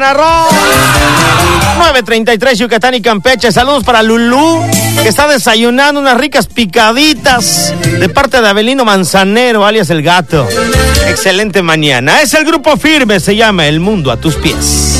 9:33 Yucatán y Campeche. Saludos para Lulú, que está desayunando unas ricas picaditas de parte de Abelino Manzanero, alias El Gato. Excelente mañana. Es el Grupo Firme, se llama El Mundo a tus pies.